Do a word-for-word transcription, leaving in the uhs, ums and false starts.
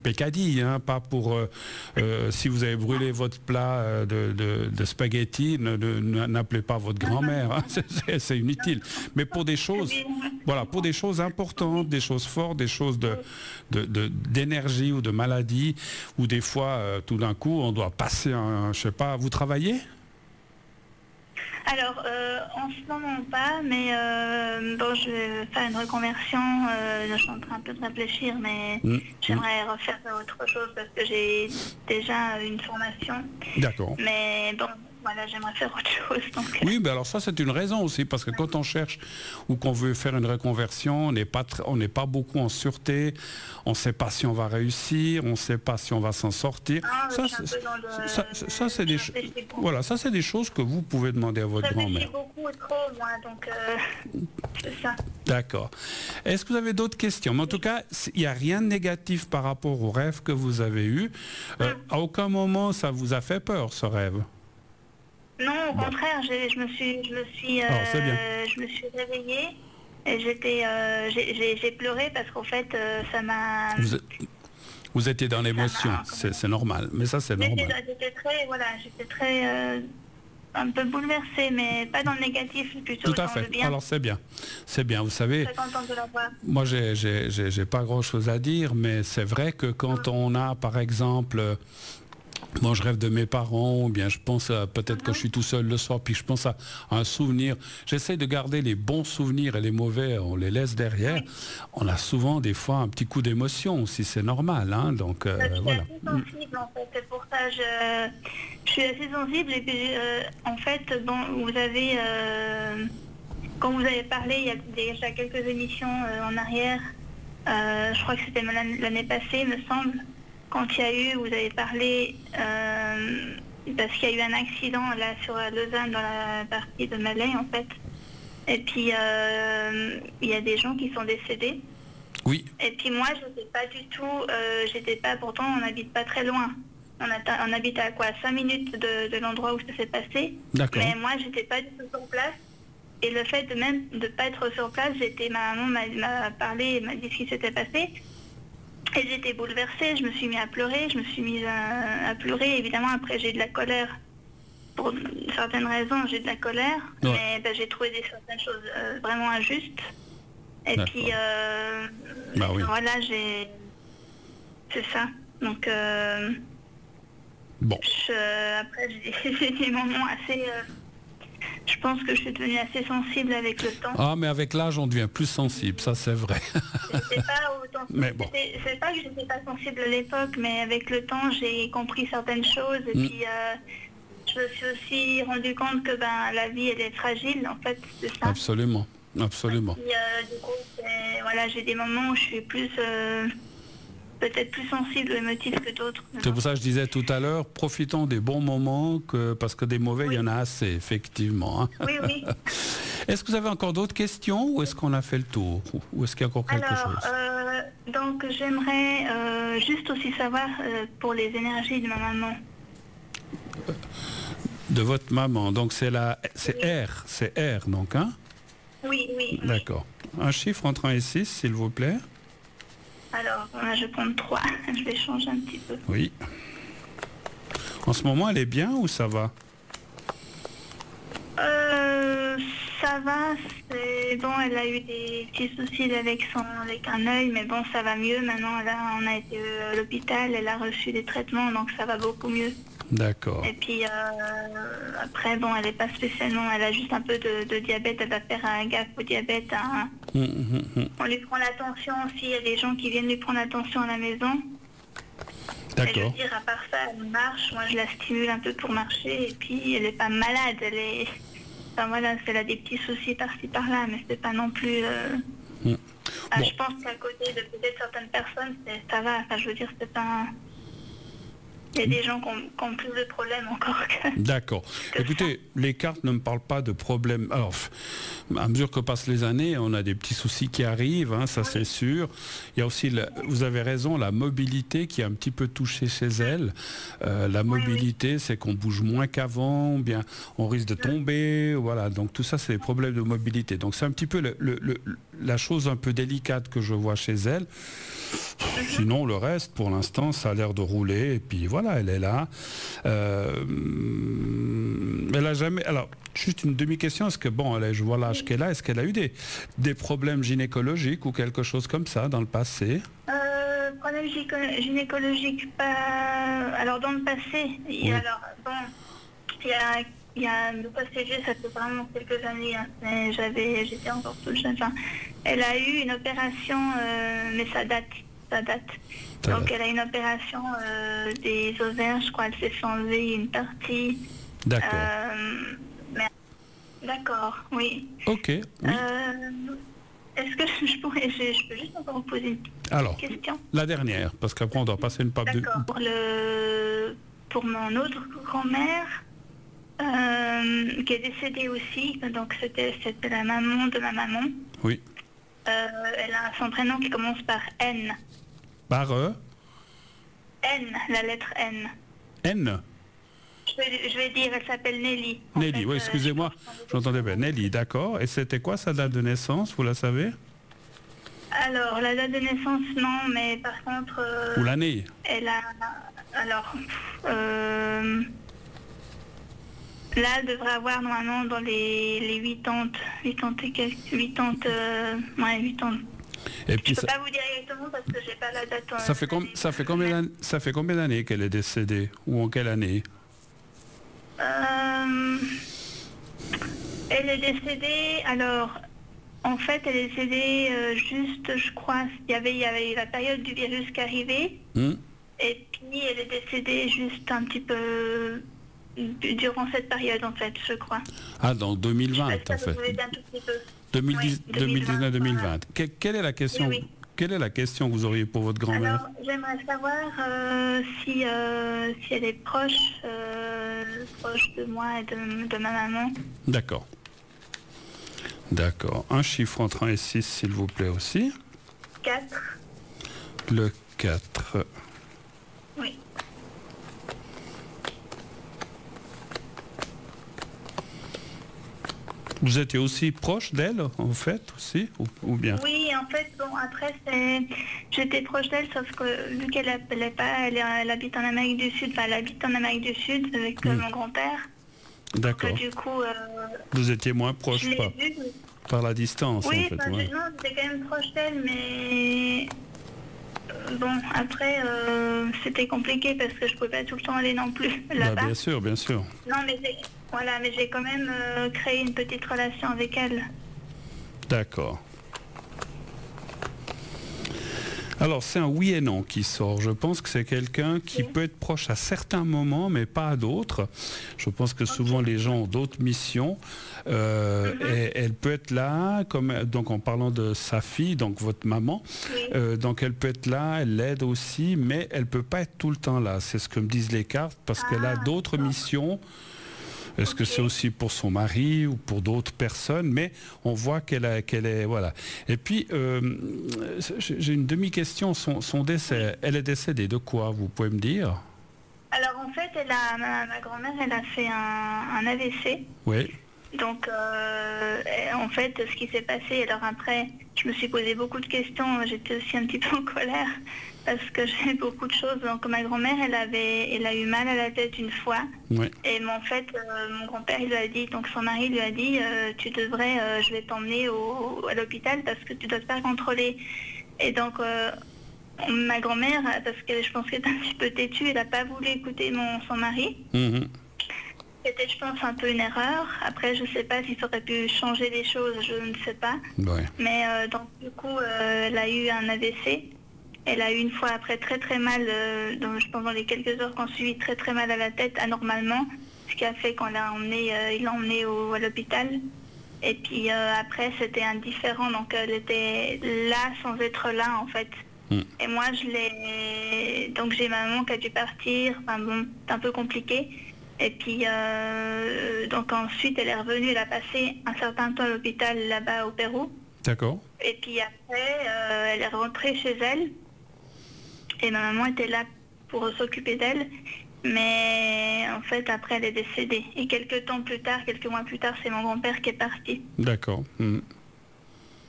Pécadille, hein, pas pour euh, euh, si vous avez brûlé votre plat euh, de, de, de spaghettis, ne, ne- n'appelez pas votre grand-mère, hein, c'est, c'est- c'est inutile. Mais pour des choses, voilà, pour des choses importantes, des choses fortes, des choses de, de- de- d'énergie ou de maladie, ou des fois, euh, tout d'un coup, on doit passer un, je sais pas, vous travaillez? Alors, euh, en ce moment pas, mais euh, bon, je vais faire une reconversion. Euh, je suis en train un peu de réfléchir, mais Mm, mm. j'aimerais refaire autre chose parce que j'ai déjà une formation. D'accord. Mais bon, voilà, j'aimerais faire autre chose. Donc, Oui, mais alors ça c'est une raison aussi, parce que quand on cherche ou qu'on veut faire une reconversion, on n'est pas, tr- on n'est pas beaucoup en sûreté, on ne sait pas si on va réussir, on ne sait pas si on va s'en sortir. ah, je Ça, suis un c'est- peu dans le- ça, ça, ça, c'est des, je ch- réfléchis beaucoup. voilà, ça c'est des choses que vous pouvez demander à Je votre réfléchis grand-mère. beaucoup et trop, moi, donc euh, c'est ça. D'accord. Est-ce que vous avez d'autres questions? Mais en tout cas, il n'y a rien de négatif par rapport au rêve que vous avez eu. Euh, à aucun moment ça vous a fait peur, ce rêve? Non, au Bon. contraire, j'ai- je me suis, je me suis, euh, Ah, c'est bien. je me suis réveillée et j'étais, euh, j'ai j'ai- j'ai pleuré parce qu'en fait, euh, ça m'a. Vous, êtes- vous étiez dans l'émotion, m'a- c'est c'est normal. Mais ça, c'est J'étais normal. j'étais très, voilà, j'étais très, euh, un peu bouleversée, mais pas dans le négatif, plutôt Tout à dans fait. le bien. Alors c'est bien. C'est bien. Vous savez, Très contente de la voir. moi j'ai j'ai- j'ai- j'ai pas grand chose à dire, mais c'est vrai que quand on a par exemple, euh, moi je rêve de mes parents, ou bien je pense à peut-être que je suis tout seul le soir, puis je pense à, à un souvenir. J'essaie de garder les bons souvenirs et les mauvais, on les laisse derrière. On a souvent des fois un petit coup d'émotion aussi, c'est normal. Hein, donc euh, Je suis voilà. assez sensible en fait, c'est pour ça je, je suis assez sensible et puis euh, en fait bon vous avez euh, quand vous avez parlé il y a déjà quelques émissions euh, en arrière, euh, je crois que c'était l'année l'année passée me semble, quand il y a eu, vous avez parlé euh, parce qu'il y a eu un accident là sur Lausanne dans la partie de Malais en fait, et puis euh, il y a des gens qui sont décédés. Oui, Et puis moi, je n'étais pas du tout, euh, j'étais pas, pourtant on n'habite pas très loin. On, a, on habite à quoi, cinq minutes de, de l'endroit où ça s'est passé. d'accord. Mais moi, j'étais pas du tout sur place. Et le fait de même de pas être sur place, j'étais, ma maman m'a, m'a parlé, m'a dit ce qui s'était passé. Et j'étais bouleversée, je me suis mis à pleurer, je me suis mise à, à pleurer. Évidemment, après j'ai de la colère. Pour certaines raisons, j'ai de la colère. Ouais. Mais ben, j'ai trouvé des certaines choses euh, vraiment injustes. Et D'accord. puis, euh, Bah oui. voilà, j'ai... C'est ça. Donc, euh, Bon. je... après, j'ai j'ai des moments assez... euh, Je pense que je suis devenue assez sensible avec le temps. Ah, mais avec l'âge, on devient plus sensible, ça c'est vrai. J'étais pas autant... Mais bon. c'était- C'est pas que j'étais pas sensible à l'époque, mais avec le temps, j'ai compris certaines choses. Et Mm. puis, euh, je me suis aussi rendu compte que ben, la vie, elle est fragile, en fait, c'est ça. Absolument, absolument. Puis, euh, du coup, c'est- voilà, j'ai des moments où je suis plus, euh, peut-être plus sensible ou émotive que d'autres. C'est pour ça que je disais tout à l'heure, profitons des bons moments, que, parce que des mauvais, il y en a assez, effectivement. hein. Oui, oui. Est-ce que vous avez encore d'autres questions ou est-ce qu'on a fait le tour? Ou est-ce qu'il y a encore quelque Alors, chose? euh, donc j'aimerais euh, juste aussi savoir euh, pour les énergies de ma maman. De votre maman, donc c'est la, c'est R, c'est R donc, hein? Oui, oui. oui. D'accord. Un chiffre entre un et six, s'il vous plaît. Alors, là, je prends trois. Je vais changer un petit peu. Oui. En ce moment, elle est bien ou ça va? Euh, ça va, c'est bon, elle a eu des petits soucis avec son avec un œil, mais bon, ça va mieux. Maintenant, là, on a été à l'hôpital, elle a reçu des traitements, donc ça va beaucoup mieux. D'accord. Et puis, euh, après, bon, elle n'est pas spécialement, elle a juste un peu de, de diabète, elle va faire un gaffe au diabète. hein. Hum, hum, hum. On lui prend l'attention aussi, il y a des gens qui viennent lui prendre l'attention à la maison. Et je D'accord. veux dire, à part ça, elle marche. Moi, je la stimule un peu pour marcher. Et puis, elle n'est pas malade. Elle est... Enfin, voilà, elle a des petits soucis par-ci, par-là. Mais c'est pas non plus... euh, Hum. ah, Bon. Je pense qu'à côté de peut-être certaines personnes, c'est- ça va. Enfin, je veux dire, c'est pas... Il y a des gens qui ont, qui ont plus de problèmes encore que... D'accord. que Écoutez, les cartes ne me parlent pas de problème. Alors, f- à mesure que passent les années, on a des petits soucis qui arrivent, hein, ça c'est sûr. Il y a aussi, la- vous avez raison, la mobilité qui a un petit peu touché chez elle. Euh, la mobilité, c'est qu'on bouge moins qu'avant, ou bien on risque de tomber, voilà. Donc tout ça, c'est des problèmes de mobilité. Donc c'est un petit peu le, le- le- la chose un peu délicate que je vois chez elle. Sinon, le reste, pour l'instant, ça a l'air de rouler. Et puis voilà, elle est là. Euh, elle a jamais. Alors, juste une demi-question. Est-ce que, bon, elle est, je vois l'âge qu'elle a. Est-ce qu'elle a eu des, des problèmes gynécologiques ou quelque chose comme ça dans le passé? Euh, problème gynéco- gynécologique, pas. Alors, dans le passé, il y a, Oui. alors, bon, il y a. Il y a le passé, ça fait vraiment quelques années, hein, mais j'avais, j'étais encore toute jeune. Enfin, elle a eu une opération, euh, mais ça date, ça date. Ça Donc date. elle a une opération euh, des ovaires, je crois, elle s'est fait enlever une partie. D'accord. Euh, mais- D'accord, oui. Ok, oui. Euh, est-ce que je pourrais, je, je peux juste encore vous poser une petite Alors, question? la dernière, parce qu'après on doit passer une pape de... D'accord. Pour le, pour mon autre grand-mère. Euh, qui est décédée aussi, donc c'était c'était la maman de ma maman. Oui. Euh, elle a son prénom qui commence par N. Par euh, N, la lettre N. N. Je vais, je vais dire, elle s'appelle Nelly. En Nelly, fait, oui, euh, excusez-moi, je- j'entendais bien. Nelly, d'accord. Et c'était quoi sa date de naissance, vous la savez? Alors, la date de naissance, non, mais par contre, euh, Ou l'année? elle a... Alors, euh, là, elle devrait avoir normalement dans les, les quatre-vingts, quatre-vingts et quelques, quatre-vingts, euh, ouais, quatre-vingts. Et Je puis peux ça, pas vous dire exactement parce que j'ai pas la date. ça fait, com- ça fait combien d'années, ça fait combien d'années qu'elle est décédée? Ou en quelle année? Euh, elle est décédée, alors, en fait, elle est décédée euh, juste, je crois, il y avait, il y avait la période du virus qui arrivait, Hmm. et puis elle est décédée juste un petit peu durant cette période, en fait, je crois. Ah, dans deux mille vingt, Est-ce que en vous fait. pouvez dire un tout petit peu? deux mille dix, Oui, deux mille dix-neuf deux mille vingt. Que- quelle est la question, Oui, oui. quelle est la question que vous auriez pour votre grand-mère? Alors, j'aimerais savoir euh, si, euh, si elle est proche, euh, proche de moi et de, de ma maman. D'accord. D'accord. Un chiffre entre un et six, s'il vous plaît aussi. quatre. Le quatre. Oui. Vous étiez aussi proche d'elle, en fait, aussi, ou, ou bien? Oui, en fait, bon, après, c'est... j'étais proche d'elle, sauf que vu qu'elle appelait pas, elle, elle habite en Amérique du Sud, enfin, elle habite en Amérique du Sud avec euh, Mm. mon grand-père. D'accord. Que, du coup, euh, Vous étiez moins proche, je l'ai pas vue. par la distance, Oui, en fait. enfin, ouais. je- non, j'étais quand même proche d'elle, mais... euh, Bon, après, euh, c'était compliqué parce que je pouvais pas tout le temps aller non plus Bah, là-bas. bien sûr, bien sûr. Non, mais j'ai, voilà, mais j'ai quand même euh, créé une petite relation avec elle. D'accord. Alors, c'est un oui et non qui sort. Je pense que c'est quelqu'un qui Oui. peut être proche à certains moments, mais pas à d'autres. Je pense que souvent les gens ont d'autres missions. Euh, Mhm. et elle peut être là, comme, donc en parlant de sa fille, donc votre maman, Oui. euh, donc elle peut être là, elle l'aide aussi, mais elle peut pas être tout le temps là. C'est ce que me disent les cartes, parce qu'elle a Ah, d'autres d'accord. missions. Est-ce que Ok. c'est aussi pour son mari ou pour d'autres personnes? Mais on voit qu'elle a- qu'elle est... Voilà. Et puis, euh, j'ai j'ai une demi-question. Son, son décès, elle est décédée de quoi? Vous pouvez me dire? Alors en fait, elle a, ma, ma grand-mère, elle a fait un, un A V C. Oui. Donc euh, et en fait, ce qui s'est passé, alors après, je me suis posé beaucoup de questions. J'étais aussi un petit peu en colère parce que j'ai beaucoup de choses. Donc ma grand-mère, elle avait, elle a eu mal à la tête une fois. Oui. Et mais en fait, euh, mon grand-père, il lui a dit, donc son mari lui a dit, euh, tu devrais, euh, je vais t'emmener au, à l'hôpital parce que tu dois te faire contrôler. Et donc, euh, ma grand-mère, parce que je pense qu'elle est un petit peu têtue, elle n'a pas voulu écouter mon, son mari. Mhm. C'était, je pense, un peu une erreur. Après, je ne sais pas si ça aurait pu changer les choses, je ne sais pas. Ouais. Mais euh, donc, du coup, euh, elle a eu un A V C. Elle a eu une fois après très très mal, euh, donc, je pense dans les quelques heures qu'on suivi, très très mal à la tête, anormalement. Ce qui a fait qu'on l'a emmené, euh, il l'a emmené au, à l'hôpital. Et puis euh, après, c'était indifférent. Donc, elle était là sans être là, en fait. Mm. Et moi, je l'ai... Donc, j'ai ma maman qui a dû partir. Enfin bon, c'est un peu compliqué. Et puis, euh, donc ensuite, elle est revenue, elle a passé un certain temps à l'hôpital là-bas au Pérou. D'accord. Et puis après, euh, elle est rentrée chez elle. Et ma maman était là pour s'occuper d'elle. Mais en fait, après, elle est décédée. Et quelques temps plus tard, quelques mois plus tard, c'est mon grand-père qui est parti. D'accord. Mhm.